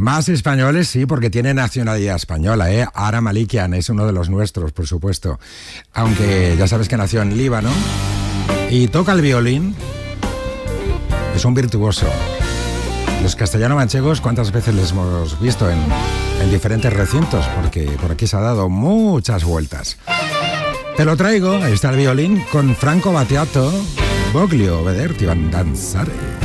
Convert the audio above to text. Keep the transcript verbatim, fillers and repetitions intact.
Más españoles, sí, porque tiene nacionalidad española, ¿eh? Ara Malikian es uno de los nuestros, por supuesto. Aunque ya sabes que nació en Líbano y toca el violín. Es un virtuoso. Los castellano-manchegos, ¿cuántas veces les hemos visto en, en diferentes recintos? Porque por aquí se ha dado muchas vueltas. Te lo traigo, ahí está el violín con Franco Battiato, Voglio vederti danzare.